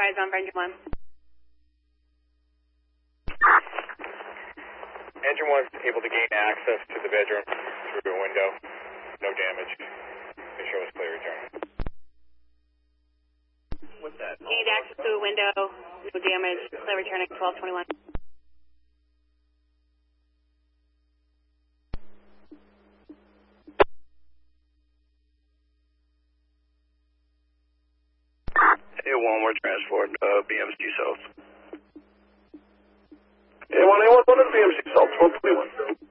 advise on for engine 1. Engine 1's able to gain access to the bedroom through a window. No damage. They show us clear return. What's that? Gained access to a window, no damage, clear returning 1221. A1, we're transport, BMC South. A1, A1, what is BMC South, 1221?